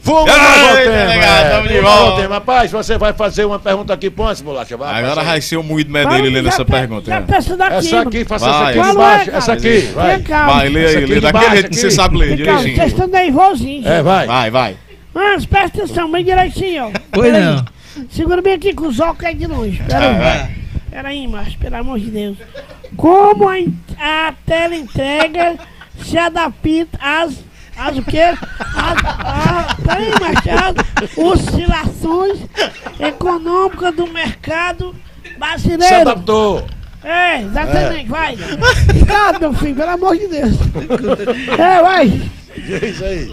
Vamos ao Delegado, tema. Rapaz, você vai fazer uma pergunta aqui, Ponce, Bolacha. Agora vai ser o moído dele lendo essa pergunta. Essa aqui, faça essa aqui Vai. de baixo. Essa aqui, vai. Vai, lê aí, lê daquele jeito que você sabe ler, direitinho. Vocês estão nervosinhos. Vai. Mas presta atenção, bem direitinho, ó. Pois não. Segura bem aqui com os óculos aí de longe. Pera aí, macho, pelo amor de Deus. Como a teleentrega se adapta às o quê? Peraí, macho, as oscilações econômicas do mercado brasileiro. Se adaptou. É, exatamente, vai. Cuidado, meu filho, pelo amor de Deus. Vai. É isso aí.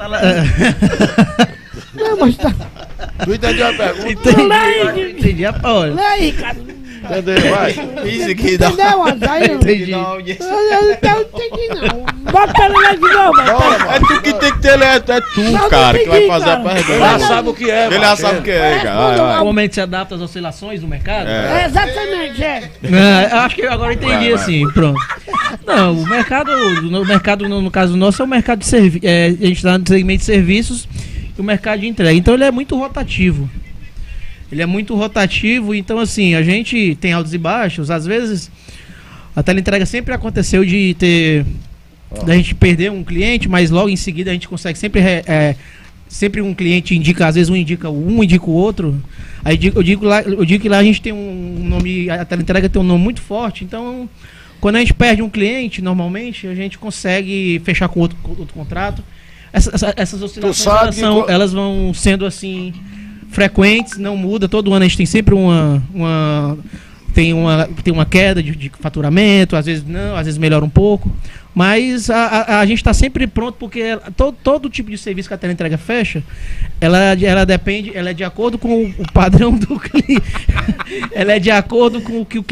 Não, mas tá. Tu entendeu a pergunta? Entendi a Paula. Lê aí, cara. Entendeu, vai. Isso aqui dá. Entendeu, André? Entendi. Eu não entendi, não. Bota ele lá de novo, É tu que tem que ter, é tu, cara, que vai fazer a Ele já pergunta. sabe o que é. Ele já sabe o que é, cara. Como a gente se adapta às oscilações do mercado? Exatamente, Eu acho que agora eu entendi assim, pronto. Não, o mercado, no caso nosso, é o mercado de serviços. A gente está no segmento de serviços e o mercado de entrega. Então ele é muito rotativo. Então assim, a gente tem altos e baixos. Às vezes, a teleentrega sempre aconteceu da gente perder um cliente, mas logo em seguida a gente consegue sempre um cliente indica, às vezes indica o outro. Aí eu digo que lá a gente tem um nome, a teleentrega tem um nome muito forte, então quando a gente perde um cliente, normalmente a gente consegue fechar com outro contrato. Essas oscilações elas vão sendo assim frequentes, não muda, todo ano a gente tem sempre tem uma queda de faturamento, às vezes não, às vezes melhora um pouco, mas a gente está sempre pronto, porque todo tipo de serviço que a teleentrega fecha, ela é de acordo com o padrão do cliente, ela é de acordo com o que o